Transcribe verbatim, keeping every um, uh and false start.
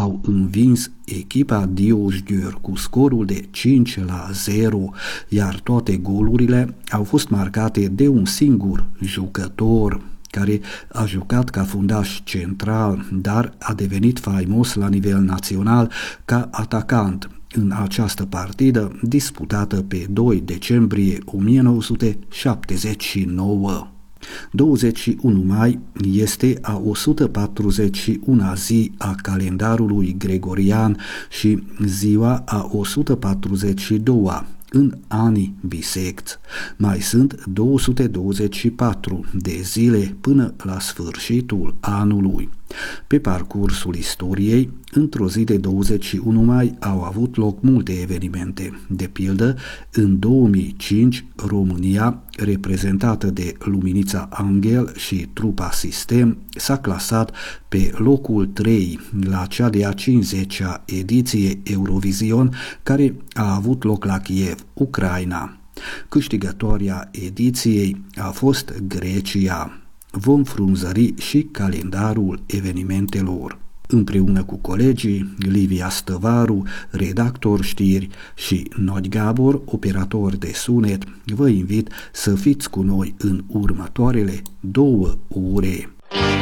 au învins echipa Diósgyőr cu scorul de cinci la zero, iar toate golurile au fost marcate de un singur jucător care a jucat ca fundaș central, dar a devenit faimos la nivel național ca atacant în această partidă disputată pe doi decembrie o mie nouă sute șaptezeci și nouă. douăzeci și unu mai este a o sută patruzeci și una zi a calendarului gregorian și ziua a o sută patruzeci și doua în anii bisecți. Mai sunt două sute douăzeci și patru de zile până la sfârșitul anului. Pe parcursul istoriei, într-o zi de douăzeci și unu mai au avut loc multe evenimente. De pildă, în două mii cinci, România, reprezentată de Luminița Angel și trupa Sistem, s-a clasat pe locul trei la cea de-a cincizecea ediție Eurovision, care a avut loc la Kiev, Ucraina. Câștigătoarea ediției a fost Grecia. Vom frunzări și calendarul evenimentelor. Împreună cu colegii Livia Stăvaru, redactor știri, și Nagy Gábor, operator de sunet, vă invit să fiți cu noi în următoarele două ore.